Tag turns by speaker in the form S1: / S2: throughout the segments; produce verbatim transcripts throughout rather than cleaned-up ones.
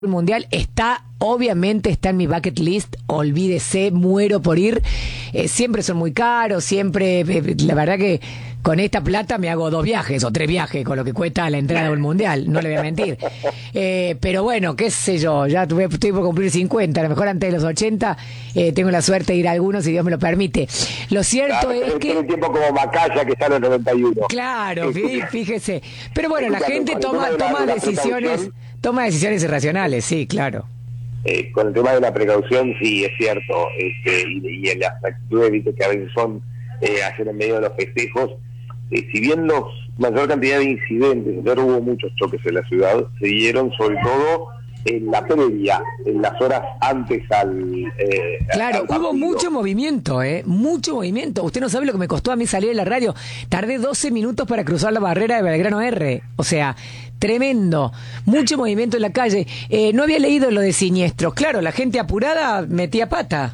S1: Mundial está, obviamente está en mi bucket list, olvídese, muero por ir. Eh, siempre son muy caros, siempre, eh, la verdad que con esta plata me hago dos viajes o tres viajes con lo que cuesta la entrada al Mundial, no le voy a mentir. Eh, pero bueno, qué sé yo, ya tuve, estoy por cumplir cincuenta, a lo mejor antes de los ochenta, eh, tengo la suerte de ir a algunos si Dios me lo permite. Lo cierto claro, es que...
S2: un tiempo como Macaya que está en los noventa y uno.
S1: Claro, fíjese. Pero bueno, la gente toma, toma decisiones... Toma decisiones irracionales, sí, claro.
S2: Eh, con el tema de la precaución, sí, es cierto. Este, y, y en las actitudes, viste, que a veces son eh, hacer en medio de los festejos. Eh, si bien los mayor cantidad de incidentes, ayer hubo muchos choques en la ciudad, se dieron sobre todo en la previa, en las horas antes al... Eh,
S1: claro,
S2: al
S1: hubo mucho movimiento, ¿eh? Mucho movimiento. Usted no sabe lo que me costó a mí salir de la radio. Tardé doce minutos para cruzar la barrera de Belgrano R. O sea, tremendo. Mucho movimiento en la calle. Eh, no había leído lo de siniestros. Claro, la gente apurada metía pata.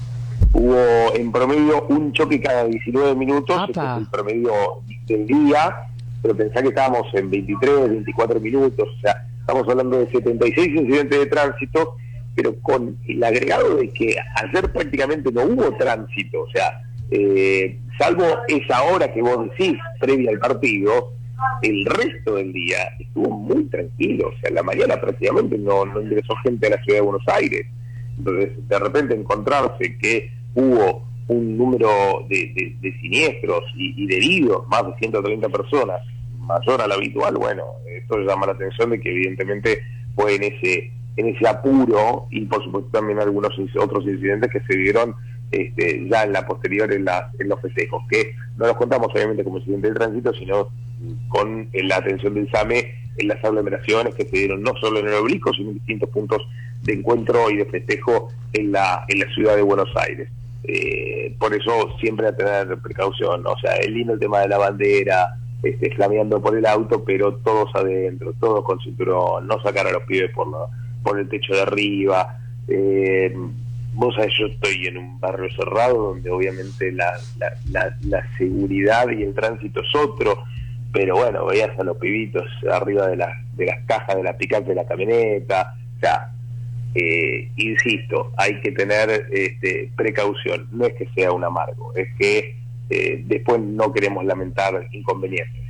S2: Hubo en promedio un choque cada diecinueve minutos. Este es el promedio del día. Pero pensá que estábamos en veintitrés, veinticuatro minutos. O sea, estamos hablando de setenta y seis incidentes de tránsito, pero con el agregado de que ayer prácticamente no hubo tránsito, o sea, eh, salvo esa hora que vos decís, previa al partido, el resto del día estuvo muy tranquilo, o sea, la mañana prácticamente no, no ingresó gente a la ciudad de Buenos Aires. Entonces, de repente encontrarse que hubo un número de, de, de siniestros y, y de heridos, más de ciento treinta personas, mayor al habitual, bueno, esto llama la atención de que evidentemente fue en ese en ese apuro y por supuesto también algunos otros incidentes que se dieron este, ya en la posterior en, las, en los festejos, que no los contamos obviamente como incidente de tránsito, sino con la atención del SAME en las aglomeraciones que se dieron no solo en el Obelisco, sino en distintos puntos de encuentro y de festejo en la, en la ciudad de Buenos Aires. Eh, por eso siempre a tener precaución, ¿no? O sea, es lindo el tema de la bandera, Este, flameando por el auto, pero todos adentro, todos con cinturón, no sacar a los pibes por, la, por el techo de arriba. Eh, vos sabés, yo estoy en un barrio cerrado donde obviamente la, la, la, la seguridad y el tránsito es otro, pero bueno, veías a los pibitos arriba de, la, de las cajas de la pick-up de la camioneta. O sea, eh, insisto, hay que tener este, precaución, no es que sea un amargo, es que Eh, después no queremos lamentar inconvenientes.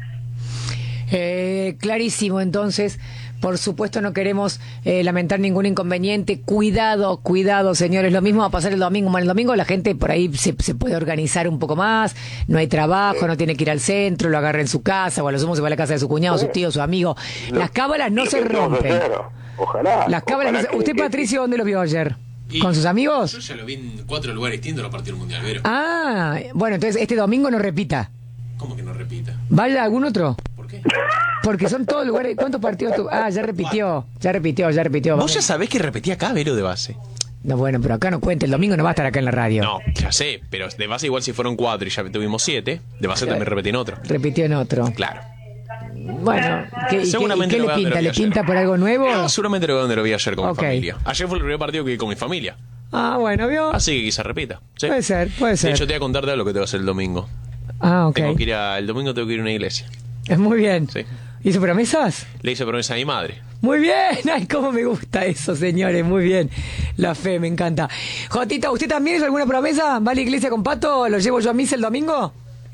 S1: Eh, clarísimo, entonces, por supuesto no queremos eh, lamentar ningún inconveniente. Cuidado, cuidado, señores. Lo mismo va a pasar el domingo. Bueno, el domingo la gente por ahí se, se puede organizar un poco más, no hay trabajo, sí. No tiene que ir al centro, lo agarra en su casa, o a lo sumo se va a la casa de su cuñado, sí. Su tío, su amigo.
S2: Lo,
S1: Las cábalas no se rompen.
S2: Ojalá.
S1: Las cábalas
S2: ojalá
S1: no se... ¿Usted,
S2: que,
S1: Patricio, dónde lo vio ayer?
S3: Y
S1: ¿Con sus amigos?
S3: Yo ya lo vi en cuatro lugares distintos los partidos del Mundial, ¿vieron?
S1: Ah, bueno, entonces este domingo no repita.
S3: ¿Cómo que no repita?
S1: ¿Vaya a algún otro?
S3: ¿Por qué?
S1: Porque son todos lugares... ¿Cuántos partidos tú? Ah, ya repitió, ya repitió, ya repitió.
S4: Vos ya sabés que repetía acá, Vero, de base.
S1: No, bueno, pero acá no cuenta, el domingo no va a estar acá en la radio.
S4: No, ya sé, pero de base igual si fueron cuatro y ya tuvimos siete, de base
S1: claro.
S4: También repetí en otro.
S1: Repitió en otro.
S4: Claro.
S1: Bueno, ¿qué,
S4: seguramente
S1: ¿qué, ¿qué le pinta? ¿Le pinta por algo nuevo?
S4: No, seguramente lo veo donde lo vi ayer con
S1: okay.
S4: mi familia. Ayer fue el primer partido que vi con mi familia.
S1: Ah, bueno, ¿vio?
S4: Así que quizás repita. ¿Sí?
S1: Puede ser, puede ser.
S4: De hecho, te voy a contar de lo que te va a hacer el domingo.
S1: Ah, ok.
S4: Tengo que ir a, el domingo tengo que ir a una iglesia.
S1: Es muy bien.
S4: Sí.
S1: ¿Hizo promesas?
S4: Le hice promesa a mi madre.
S1: Muy bien, ay, cómo me gusta eso, señores, muy bien. La fe, me encanta. Jotita, ¿usted también hizo alguna promesa? ¿Va a la iglesia con Pato? ¿Lo llevo yo a misa el domingo?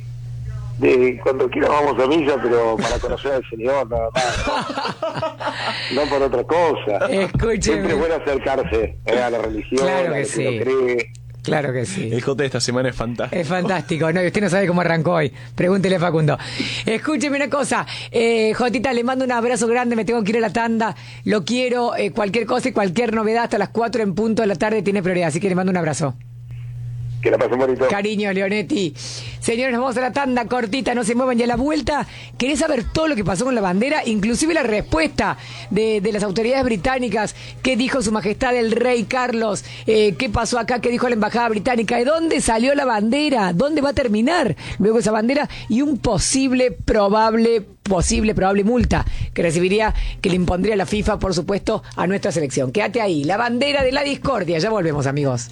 S2: De, cuando quiera vamos a misa, pero para conocer al Señor, nada más. No, no por otra cosa.
S1: Escúcheme.
S2: Siempre es bueno acercarse eh, a la religión,
S1: claro
S2: a
S1: que
S2: lo
S1: sí.
S2: que uno cree.
S1: Claro que sí.
S4: El J de esta semana es fantástico.
S1: Es fantástico, no, y usted no sabe cómo arrancó hoy. Pregúntele a Facundo. Escúcheme una cosa, eh, Jotita, le mando un abrazo grande, me tengo que ir a la tanda, lo quiero, eh, cualquier cosa y cualquier novedad hasta las cuatro en punto de la tarde tiene prioridad, así que le mando un abrazo.
S2: Que la pasen bonito.
S1: Cariño, Leonetti. Señores, nos vamos a la tanda cortita, no se muevan ya a la vuelta. ¿Querés saber todo lo que pasó con la bandera? Inclusive la respuesta de, de las autoridades británicas. ¿Qué dijo su majestad el rey Carlos? Eh, ¿Qué pasó acá? ¿Qué dijo la embajada británica? ¿De dónde salió la bandera? ¿Dónde va a terminar luego esa bandera? Y un posible, probable, posible, probable multa que recibiría, que le impondría la FIFA, por supuesto, a nuestra selección. Quédate ahí. La bandera de la discordia. Ya volvemos, amigos.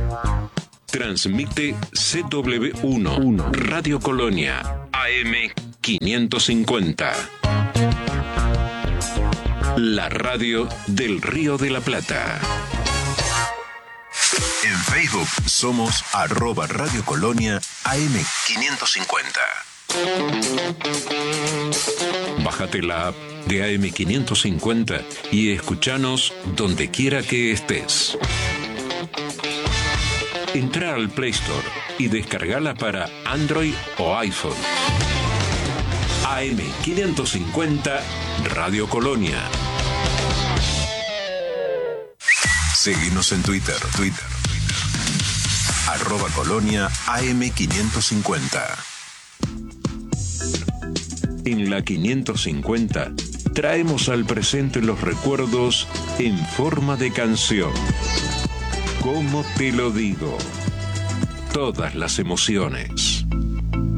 S5: Transmite C W uno, Radio Colonia, A M quinientos cincuenta. La radio del Río de la Plata. En Facebook somos arroba Radio Colonia A M quinientos cincuenta. Bájate la app de A M quinientos cincuenta y escuchanos donde quiera que estés. Entra al Play Store y descargala para Android o iPhone. A M quinientos cincuenta Radio Colonia. Seguinos en Twitter, Twitter. Arroba Colonia A M quinientos cincuenta. En la quinientos cincuenta traemos al presente los recuerdos en forma de canción. ¿Cómo te lo digo? Todas las emociones.